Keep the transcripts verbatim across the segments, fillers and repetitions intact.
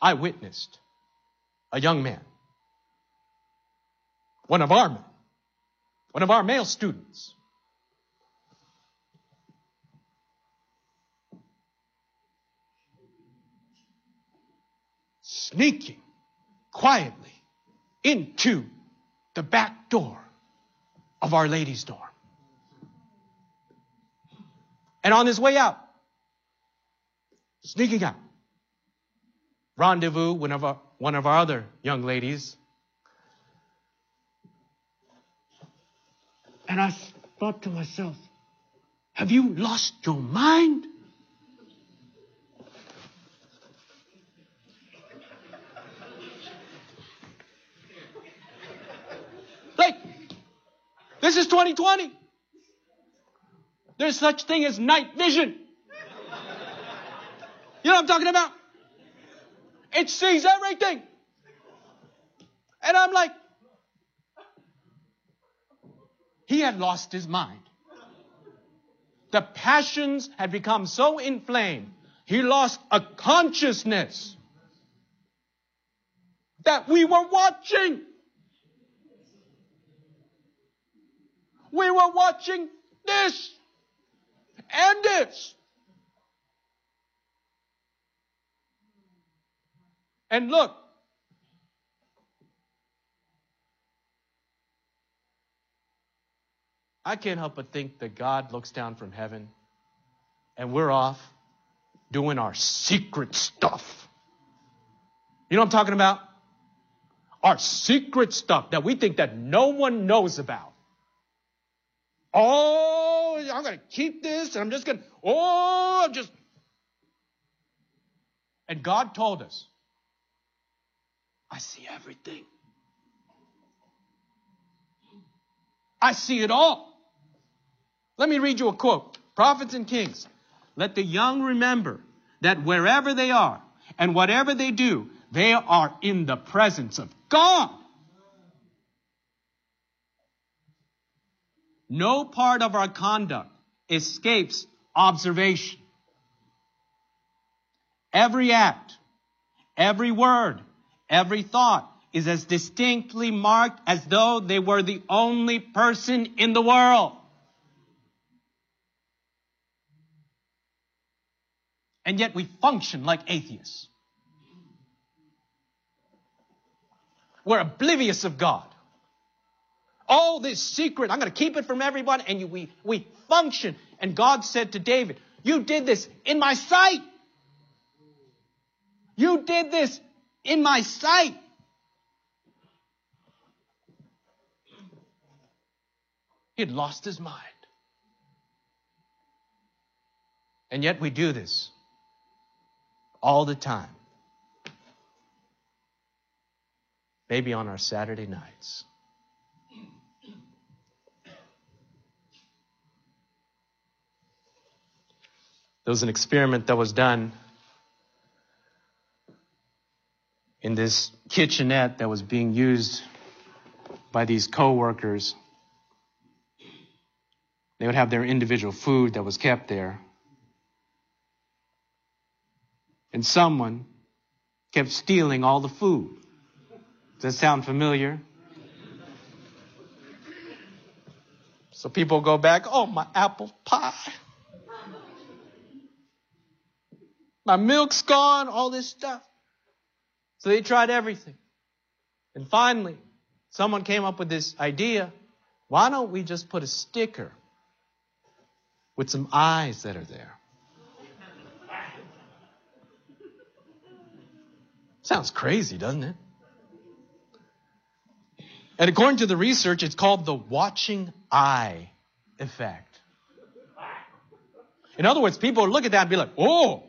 I witnessed a young man, one of our men, one of our male students, sneaking quietly into the back door of Our Lady's dorm. And on his way out, sneaking out, rendezvous with one of our, one of our other young ladies. And I thought to myself, have you lost your mind? Like, this is twenty twenty. There's such thing as night vision. You know what I'm talking about? It sees everything. And I'm like, he had lost his mind. The passions had become so inflamed, he lost a consciousness that we were watching. We were watching this and this. And look, I can't help but think that God looks down from heaven and we're off doing our secret stuff. You know what I'm talking about? Our secret stuff that we think that no one knows about. Oh, I'm going to keep this and I'm just going to, oh, I'm just. And God told us, I see everything. I see it all. Let me read you a quote. Prophets and Kings. Let the young remember that wherever they are and whatever they do, they are in the presence of God. No part of our conduct escapes observation. Every act, every word, every thought is as distinctly marked as though they were the only person in the world. And yet we function like atheists. We're oblivious of God. All this secret, I'm going to keep it from everyone. And you, we, we function. And God said to David, you did this in my sight. You did this in my sight. He had lost his mind. And yet we do this all the time. Maybe on our Saturday nights. There was an experiment that was done in this kitchenette that was being used by these co-workers. They would have their individual food that was kept there. And someone kept stealing all the food. Does that sound familiar? So people go back, oh, my apple pie. My milk's gone, all this stuff. So they tried everything. And finally, someone came up with this idea. Why don't we just put a sticker with some eyes that are there? Sounds crazy, doesn't it? And according to the research, it's called the watching eye effect. In other words, people look at that and be like, oh.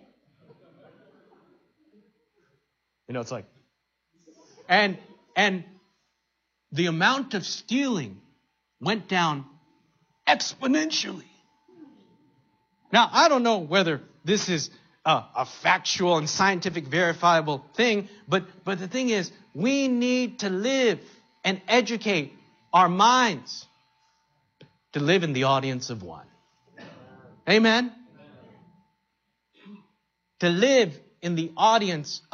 You know, it's like, and, and the amount of stealing went down exponentially. Now, I don't know whether this is a, a factual and scientific verifiable thing, but, but the thing is, we need to live and educate our minds to live in the audience of one. Amen? To live in the audience